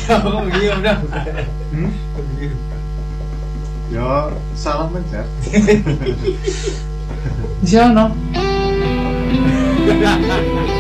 Kok begitu dong? Hmm? Kok begitu? Yo, salah mencet. Di sana.